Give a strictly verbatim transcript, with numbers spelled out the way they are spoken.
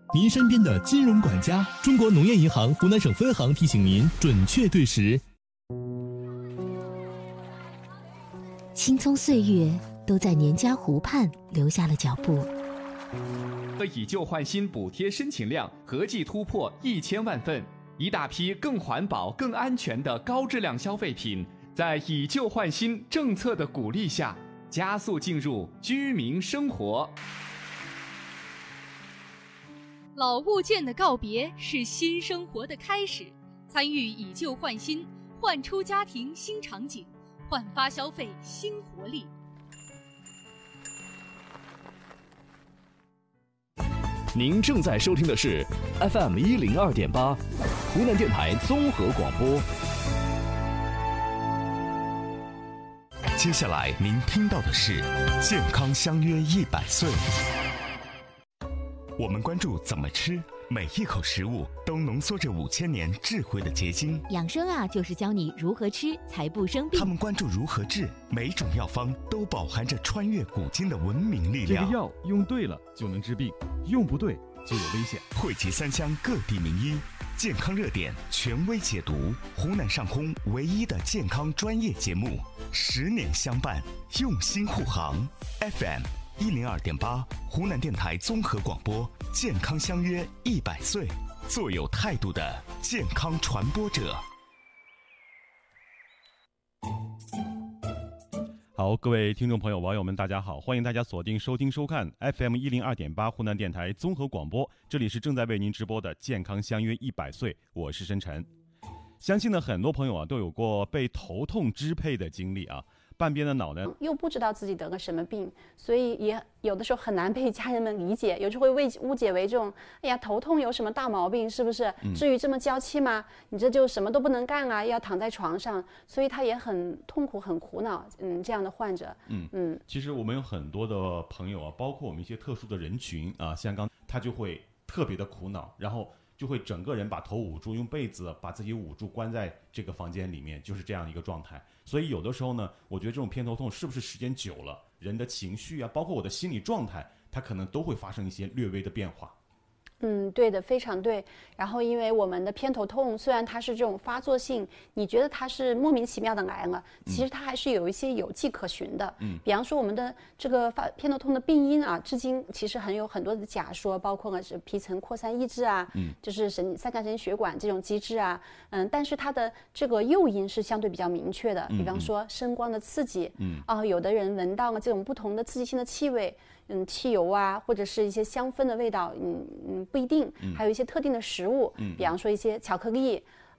您身边的金融管家，中国农业银行湖南省分行提醒您准确对时。 青葱岁月都在年家湖畔留下了脚步。 和以旧换新补贴申请量合计突破一千万份，一大批更环保、更安全的高质量消费品，在以旧换新政策的鼓励下，加速进入居民生活。 老物件的告别是新生活的开始，参与以旧换新，焕出家庭新场景，焕发消费新活力。 您正在收听的是 F M 一零二点八，湖南电台综合广播。 接下来您听到的是健康相约一百岁。我们关注怎么吃，每一口食物都浓缩着五千年智慧的结晶。 养生啊，就是教你如何吃才不生病。 他们关注如何治，每种药方都饱含着穿越古今的文明力量。 这个药用对了就能治病，用不对就有危险。 汇集三湘各地名医，健康热点权威解读，湖南上空唯一的健康专业节目，十年相伴，用心护航。F M 一零二点八，湖南电台综合广播，健康相约一百岁，做有态度的健康传播者。 好，各位听众朋友、网友们，大家好，欢迎大家锁定收听收看 F M 一零二点八湖南电台综合广播，这里是正在为您直播的健康相约一百岁，我是申晨。相信呢，很多朋友啊都有过被头痛支配的经历啊。半边的脑呢， 又不知道自己得个什么病，所以也有的时候很难被家人们理解，有时候会误解为这种，哎呀，头痛有什么大毛病，是不是？至于这么娇气吗？你这就什么都不能干啊，要躺在床上，所以他也很痛苦、很苦恼。嗯，这样的患者， 嗯嗯，其实我们有很多的朋友啊，包括我们一些特殊的人群啊，像刚他就会特别的苦恼，然后就会整个人把头捂住，用被子把自己捂住，关在这个房间里面，就是这样一个状态。所以有的时候呢，我觉得这种偏头痛是不是时间久了，人的情绪啊，包括我的心理状态，它可能都会发生一些略微的变化。 嗯，对的，非常对。然后，因为我们的偏头痛虽然它是这种发作性，你觉得它是莫名其妙的来了，其实它还是有一些有迹可循的。嗯，比方说我们的这个发偏头痛的病因啊，至今其实很有很多的假说，包括了是皮层扩散抑制啊，嗯，就是神三干神血管这种机制啊，嗯，但是它的这个诱因是相对比较明确的，比方说声光的刺激，嗯，啊，有的人闻到了这种不同的刺激性的气味。嗯，汽油啊，或者是一些香氛的味道，嗯嗯，不一定。还有一些特定的食物，嗯，比方说一些巧克力，